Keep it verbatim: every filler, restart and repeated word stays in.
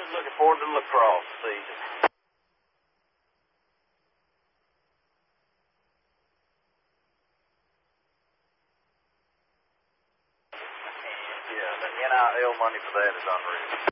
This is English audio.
looking forward to the lacrosse season. Yeah, the N I L money for that is unreal.